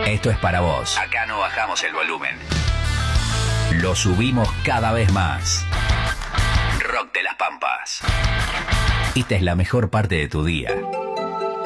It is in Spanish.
Esto es para vos. Acá no bajamos el volumen. Lo subimos cada vez más. Rock de las Pampas. Esta es la mejor parte de tu día.